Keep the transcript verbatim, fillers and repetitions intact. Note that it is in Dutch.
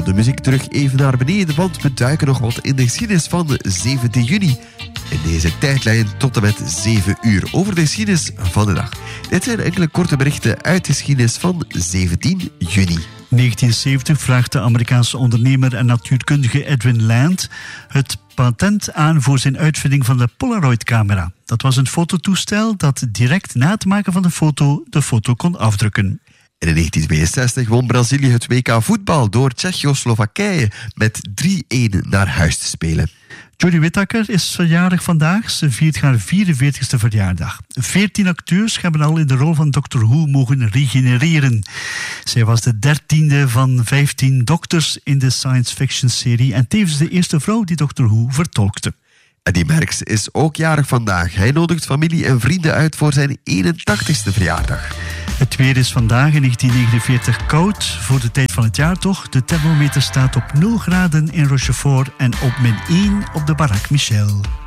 de muziek terug even naar beneden, want we duiken nog wat in de geschiedenis van zeventien juni. In deze tijdlijn tot en met zeven uur over de geschiedenis van de dag. Dit zijn enkele korte berichten uit de geschiedenis van zeventien juni. negentien zeventig vraagt de Amerikaanse ondernemer en natuurkundige Edwin Land het patent aan voor zijn uitvinding van de Polaroid-camera. Dat was een fototoestel dat direct na het maken van de foto de foto kon afdrukken. En in negentien tweeënzestig won Brazilië het W K voetbal door Tsjechoslowakije met drie-een naar huis te spelen. Jodie Whittaker is verjaardag vandaag. Ze viert haar vierenveertigste verjaardag. Veertien acteurs hebben al in de rol van Doctor Who mogen regenereren. Zij was de dertiende van vijftien dokters in de science fiction serie en tevens de eerste vrouw die Doctor Who vertolkte. Eddie Merckx is ook jarig vandaag. Hij nodigt familie en vrienden uit voor zijn eenentachtigste verjaardag. Het weer is vandaag in negentien negenenveertig koud. Voor de tijd van het jaar toch. De thermometer staat op nul graden in Rochefort en op min één op de Barak Michel.